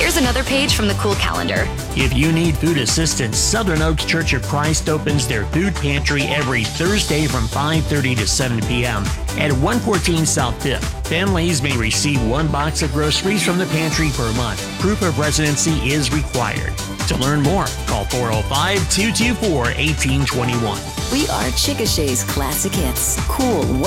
Here's another page from the cool calendar. If you need food assistance, Southern Oaks Church of Christ opens their food pantry every Thursday from 5:30 to 7 p.m. at 114 South 5th. Families may receive one box of groceries from the pantry per month. Proof of residency is required. To learn more, call 405-224-1821. We are Chickasha's classic hits. Cool